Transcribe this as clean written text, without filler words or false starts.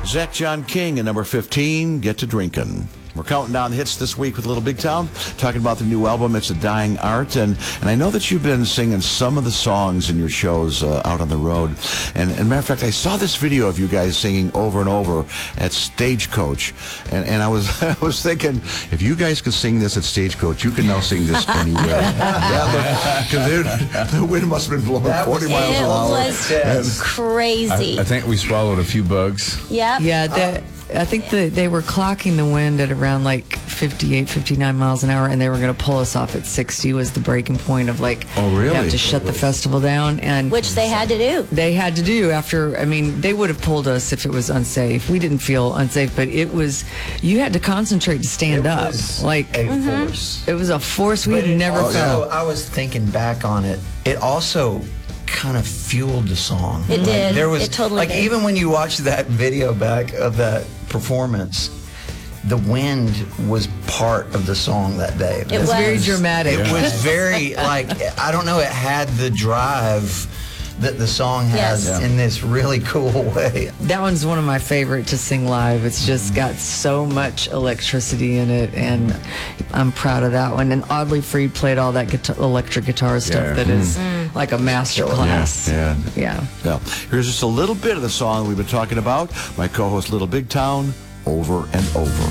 Zach John King at number 15, Get to Drinkin'. We're counting down the hits this week with Little Big Town, talking about the new album, It's a Dying Art. And I know that you've been singing some of the songs in your shows out on the road. And matter of fact, I saw this video of you guys singing Over and Over at Stagecoach. And I was thinking, if you guys could sing this at Stagecoach, you can now sing this anywhere. Because the wind must have been blowing 40 miles an hour. It was crazy. I think we swallowed a few bugs. Yep. Yeah, I think they were clocking the wind at around like 58, 59 miles an hour, and they were going to pull us off at 60 was the breaking point of like, oh, really? You have to shut the festival down. And which they had to do. They had to do after, I mean, they would have pulled us if it was unsafe. We didn't feel unsafe, but it was, you had to concentrate to stand up. Like, a force. It was a force we had never felt. I was thinking back on it. It also kind of fueled the song. It did. There was, it totally did. Even when you watch that video back of that performance, the wind was part of the song that day. It was very dramatic. It was very, like, I don't know, it had the drive that the song has in this really cool way. That one's one of my favorite to sing live. It's just got so much electricity in it, and I'm proud of that one. And Audley Freed played all that electric guitar stuff that is like a master class. Yeah. Now, here's just a little bit of the song we've been talking about. My co-host, Little Big Town, Over and Over.